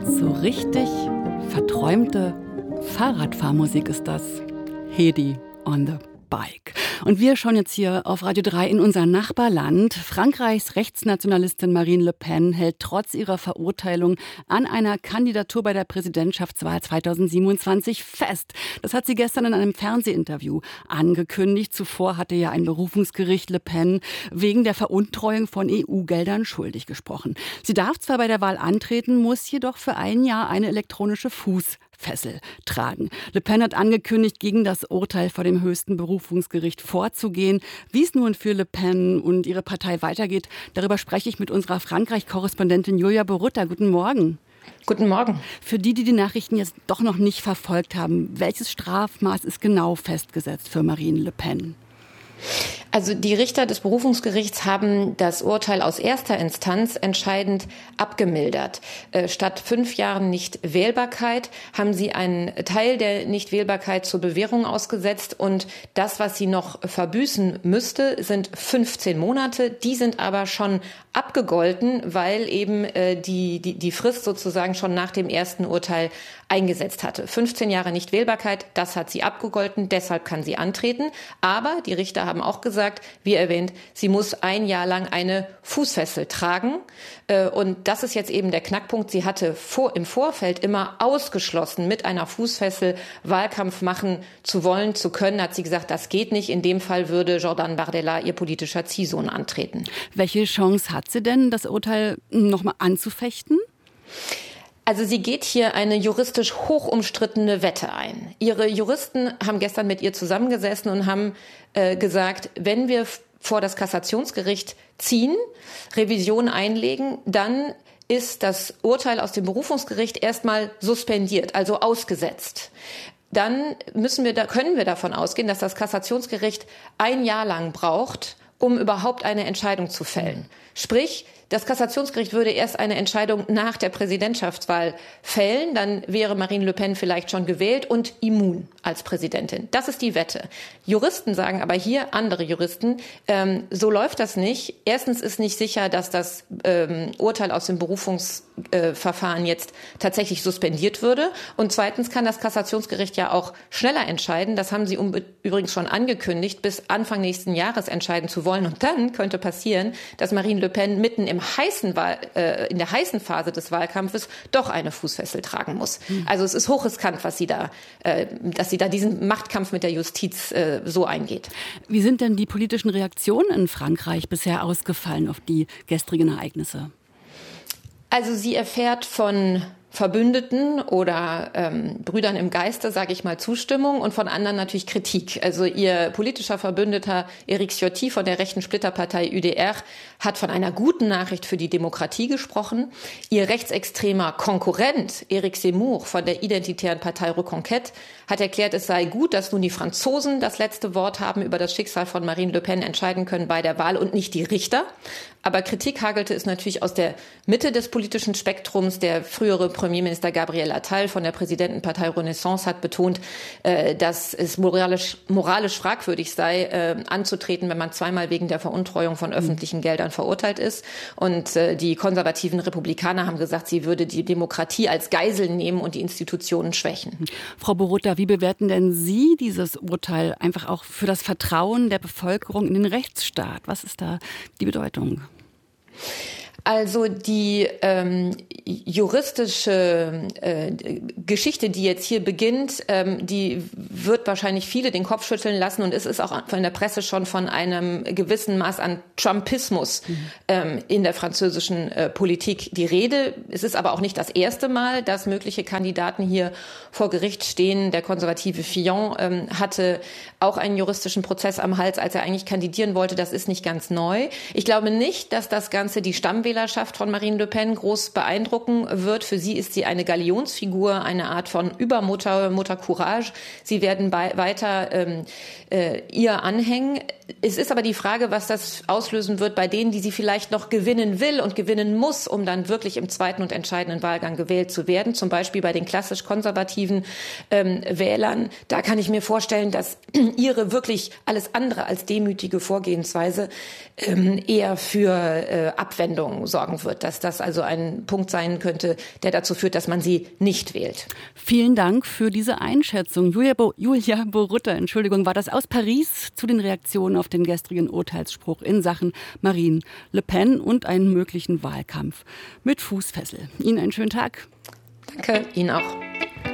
So richtig verträumte Fahrradfahrmusik ist das. Hedi on the Bike. Und wir schauen jetzt hier auf Radio 3 in unser Nachbarland. Frankreichs Rechtsnationalistin Marine Le Pen hält trotz ihrer Verurteilung an einer Kandidatur bei der Präsidentschaftswahl 2027 fest. Das hat sie gestern in einem Fernsehinterview angekündigt. Zuvor hatte ja ein Berufungsgericht Le Pen wegen der Veruntreuung von EU-Geldern schuldig gesprochen. Sie darf zwar bei der Wahl antreten, muss jedoch für ein Jahr eine elektronische Fußfessel tragen. Le Pen hat angekündigt, gegen das Urteil vor dem höchsten Berufungsgericht vorzugehen. Wie es nun für Le Pen und ihre Partei weitergeht, darüber spreche ich mit unserer Frankreich-Korrespondentin Julia Borutta. Guten Morgen. Guten Morgen. Für die Nachrichten jetzt doch noch nicht verfolgt haben, welches Strafmaß ist genau festgesetzt für Marine Le Pen? Also die Richter des Berufungsgerichts haben das Urteil aus erster Instanz entscheidend abgemildert. Statt 5 Jahren Nichtwählbarkeit haben sie einen Teil der Nichtwählbarkeit zur Bewährung ausgesetzt. Und das, was sie noch verbüßen müsste, sind 15 Monate. Die sind aber schon abgegolten, weil eben die Frist sozusagen schon nach dem ersten Urteil eingesetzt hatte. 15 Jahre Nichtwählbarkeit, das hat sie abgegolten, deshalb kann sie antreten. Aber die Richter haben auch gesagt, wie erwähnt, sie muss ein Jahr lang eine Fußfessel tragen. Und das ist jetzt eben der Knackpunkt. Sie hatte im Vorfeld immer ausgeschlossen, mit einer Fußfessel Wahlkampf machen zu wollen, zu können. Hat sie gesagt, das geht nicht. In dem Fall würde Jordan Bardella, ihr politischer Ziehsohn, antreten. Welche Chance hat sie denn, das Urteil nochmal anzufechten? Also sie geht hier eine juristisch hoch umstrittene Wette ein. Ihre Juristen haben gestern mit ihr zusammengesessen und haben gesagt, wenn wir vor das Kassationsgericht ziehen, Revision einlegen, dann ist das Urteil aus dem Berufungsgericht erstmal suspendiert, also ausgesetzt. Dann können wir davon ausgehen, dass das Kassationsgericht ein Jahr lang braucht, um überhaupt eine Entscheidung zu fällen. Sprich, das Kassationsgericht würde erst eine Entscheidung nach der Präsidentschaftswahl fällen. Dann wäre Marine Le Pen vielleicht schon gewählt und immun als Präsidentin. Das ist die Wette. Juristen sagen aber hier, andere Juristen, so läuft das nicht. Erstens ist nicht sicher, dass das Urteil aus dem Berufungsverfahren jetzt tatsächlich suspendiert würde. Und zweitens kann das Kassationsgericht ja auch schneller entscheiden. Das haben sie übrigens schon angekündigt, bis Anfang nächsten Jahres entscheiden zu wollen. Und dann könnte passieren, dass Marine Le Pen mitten in der heißen Phase des Wahlkampfes doch eine Fußfessel tragen muss. Also es ist hochriskant, dass sie da diesen Machtkampf mit der Justiz so eingeht. Wie sind denn die politischen Reaktionen in Frankreich bisher ausgefallen auf die gestrigen Ereignisse? Also sie erfährt von Verbündeten oder Brüdern im Geiste, sage ich mal, Zustimmung und von anderen natürlich Kritik. Also ihr politischer Verbündeter Éric Ciotti von der rechten Splitterpartei UDR hat von einer guten Nachricht für die Demokratie gesprochen. Ihr rechtsextremer Konkurrent Éric Zemmour von der identitären Partei Reconquête hat erklärt, es sei gut, dass nun die Franzosen das letzte Wort haben, über das Schicksal von Marine Le Pen entscheiden können bei der Wahl und nicht die Richter. Aber Kritik hagelte es natürlich aus der Mitte des politischen Spektrums. Der frühere Premierminister Gabriel Attal von der Präsidentenpartei Renaissance hat betont, dass es moralisch fragwürdig sei, anzutreten, wenn man zweimal wegen der Veruntreuung von öffentlichen Geldern verurteilt ist. Und die konservativen Republikaner haben gesagt, sie würde die Demokratie als Geisel nehmen und die Institutionen schwächen. Frau Borutta, wie bewerten denn Sie dieses Urteil einfach auch für das Vertrauen der Bevölkerung in den Rechtsstaat? Was ist da die Bedeutung? Also die juristische Geschichte, die jetzt hier beginnt, die wird wahrscheinlich viele den Kopf schütteln lassen. Und es ist auch von der Presse schon von einem gewissen Maß an Trumpismus in der französischen Politik die Rede. Es ist aber auch nicht das erste Mal, dass mögliche Kandidaten hier vor Gericht stehen. Der konservative Fillon hatte auch einen juristischen Prozess am Hals, als er eigentlich kandidieren wollte. Das ist nicht ganz neu. Ich glaube nicht, dass das Ganze die Stammwählerschaft von Marine Le Pen groß beeindrucken wird. Für sie ist sie eine Galionsfigur, eine Art von Übermutter, Mutter Courage. Sie werden weiter ihr anhängen. Es ist aber die Frage, was das auslösen wird bei denen, die sie vielleicht noch gewinnen will und gewinnen muss, um dann wirklich im zweiten und entscheidenden Wahlgang gewählt zu werden. Zum Beispiel bei den klassisch konservativen Wählern. Da kann ich mir vorstellen, dass ihre wirklich alles andere als demütige Vorgehensweise eher für Abwendung sorgen wird. Dass das also ein Punkt sein könnte, der dazu führt, dass man sie nicht wählt. Vielen Dank für diese Einschätzung. Julia Borutta, war das aus Paris zu den Reaktionen auf den gestrigen Urteilsspruch in Sachen Marine Le Pen und einen möglichen Wahlkampf mit Fußfessel. Ihnen einen schönen Tag. Danke, Ihnen auch.